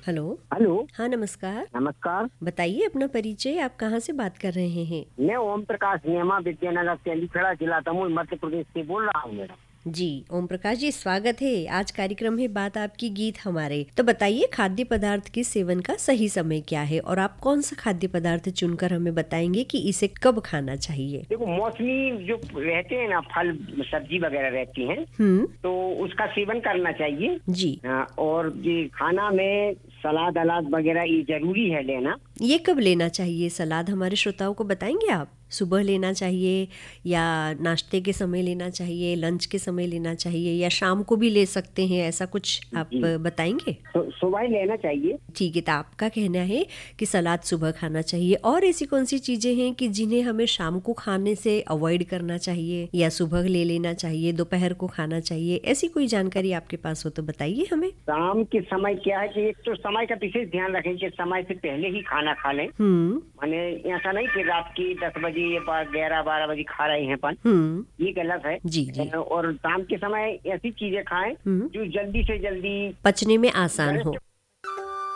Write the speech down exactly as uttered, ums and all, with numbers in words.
Hello. Hello. हाँ, नमस्कार। नमस्कार। बताइए अपना परिचय, आप कहाँ से बात कर रहे हैं? मैं ओम प्रकाश नेमा विद्यानगर तेलीखड़ा जिला दमोह मध्य प्रदेश से बोल रहा हूँ मैडम। जी, ओम प्रकाश जी, स्वागत है। आज कार्यक्रम है बात आपकी गीत हमारे। तो बताइए, खाद्य पदार्थ के सेवन का सही समय क्या है और आप कौन सा खाद्य पदार्थ चुनकर हमें बताएंगे कि इसे कब खाना चाहिए? देखो, मौसमी जो रहते हैं ना, फल सब्जी वगैरह रहती हैं, हम्म। तो उसका सेवन करना चाहिए। जी। हाँ, और ये खाना में सलाद अलाद वगैरह ये जरूरी है लेना। ये कब लेना चाहिए सलाद, हमारे श्रोताओं को बताएंगे आप? सुबह लेना चाहिए या नाश्ते के समय लेना चाहिए, लंच के समय लेना चाहिए या शाम को भी ले सकते हैं, ऐसा कुछ आप जी, बताएंगे? तो सुबह ही लेना चाहिए। ठीक है, तो आपका कहना है कि सलाद सुबह खाना चाहिए। और ऐसी कौन सी चीजें हैं कि जिन्हें हमें शाम को खाने से अवॉइड करना चाहिए या सुबह ले लेना चाहिए, दोपहर को खाना चाहिए? ऐसी कोई जानकारी आपके पास हो तो बताइए हमें। शाम के समय क्या है कि एक तो समय का विशेष ध्यान रखें कि समय से पहले ही खाना खा लें। हम्म। माने ऐसा नहीं कि रात की दस बजे या ग्यारह बारह बजे खा रहे हैं अपन, हम्म। ये गलत है। जी जी। और शाम के समय ऐसी चीजें खाएं हम्म। जो जल्दी से जल्दी पचने में आसान हो।